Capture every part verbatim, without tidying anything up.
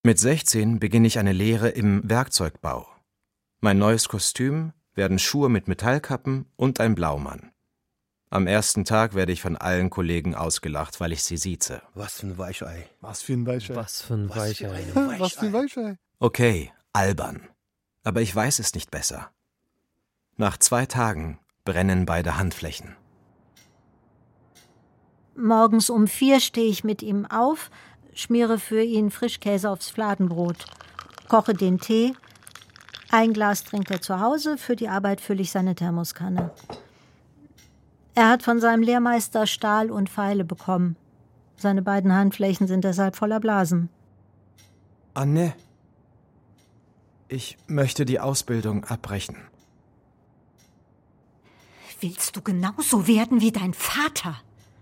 Mit sechzehn beginne ich eine Lehre im Werkzeugbau. Mein neues Kostüm werden Schuhe mit Metallkappen und ein Blaumann. Am ersten Tag werde ich von allen Kollegen ausgelacht, weil ich sie sieze. Was für ein Weichei. Was für ein Weichei. Was für ein Weichei. Was für ein Weichei. Okay, albern. Aber ich weiß es nicht besser. Nach zwei Tagen brennen beide Handflächen. Morgens um vier stehe ich mit ihm auf, schmiere für ihn Frischkäse aufs Fladenbrot, koche den Tee. Ein Glas trinkt er zu Hause, für die Arbeit fülle ich seine Thermoskanne. Er hat von seinem Lehrmeister Stahl und Pfeile bekommen. Seine beiden Handflächen sind deshalb voller Blasen. Anne, ich möchte die Ausbildung abbrechen. Willst du genauso werden wie dein Vater?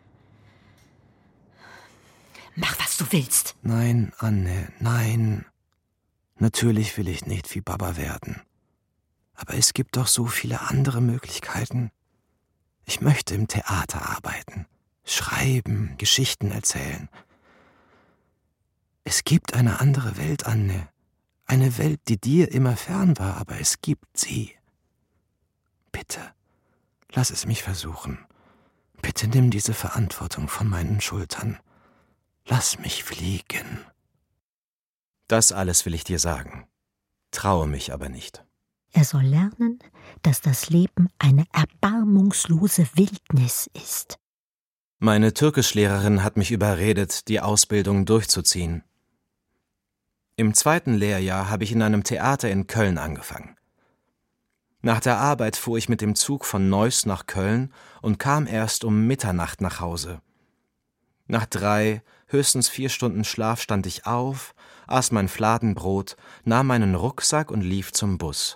Mach, was du willst. Nein, Anne, nein. Natürlich will ich nicht wie Papa werden. Aber es gibt doch so viele andere Möglichkeiten. Ich möchte im Theater arbeiten, schreiben, Geschichten erzählen. Es gibt eine andere Welt, Anne. Eine Welt, die dir immer fern war, aber es gibt sie. Bitte, lass es mich versuchen. Bitte nimm diese Verantwortung von meinen Schultern. Lass mich fliegen. Das alles will ich dir sagen. Traue mich aber nicht. Er soll lernen, dass das Leben eine erbarmungslose Wildnis ist. Meine Türkischlehrerin hat mich überredet, die Ausbildung durchzuziehen. Im zweiten Lehrjahr habe ich in einem Theater in Köln angefangen. Nach der Arbeit fuhr ich mit dem Zug von Neuss nach Köln und kam erst um Mitternacht nach Hause. Nach drei, höchstens vier Stunden Schlaf stand ich auf, aß mein Fladenbrot, nahm meinen Rucksack und lief zum Bus.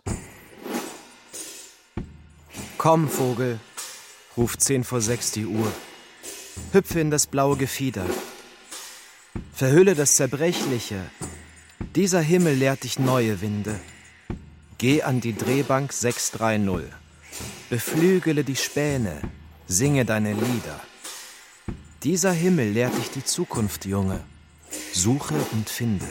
»Komm, Vogel«, ruft zehn vor sechs die Uhr. »Hüpfe in das blaue Gefieder. Verhülle das Zerbrechliche. Dieser Himmel lehrt dich neue Winde. Geh an die Drehbank sechs drei null. Beflügele die Späne, singe deine Lieder. Dieser Himmel lehrt dich die Zukunft, Junge. Suche und finde.«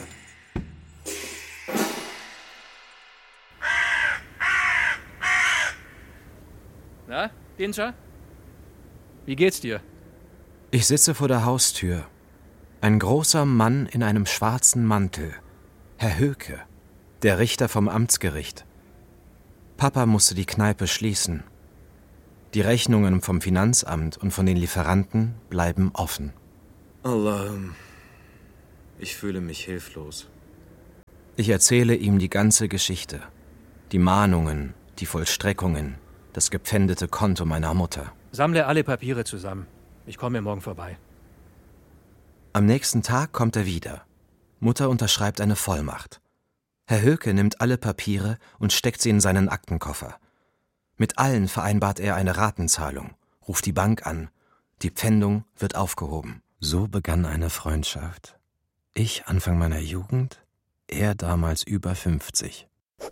Na, Dinscher? Wie geht's dir? Ich sitze vor der Haustür. Ein großer Mann in einem schwarzen Mantel. Herr Höke, der Richter vom Amtsgericht. Papa musste die Kneipe schließen. Die Rechnungen vom Finanzamt und von den Lieferanten bleiben offen. Allah, ich fühle mich hilflos. Ich erzähle ihm die ganze Geschichte. Die Mahnungen, die Vollstreckungen, das gepfändete Konto meiner Mutter. Sammle alle Papiere zusammen. Ich komme morgen vorbei. Am nächsten Tag kommt er wieder. Mutter unterschreibt eine Vollmacht. Herr Höke nimmt alle Papiere und steckt sie in seinen Aktenkoffer. Mit allen vereinbart er eine Ratenzahlung, ruft die Bank an. Die Pfändung wird aufgehoben. So begann eine Freundschaft. Ich Anfang meiner Jugend, er damals über fünfzig.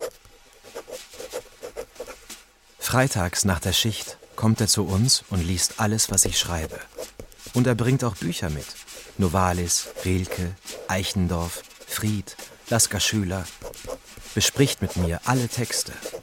Freitags nach der Schicht kommt er zu uns und liest alles, was ich schreibe. Und er bringt auch Bücher mit. Novalis, Rilke, Eichendorff, Fried, Lasker Schüler. Bespricht mit mir alle Texte.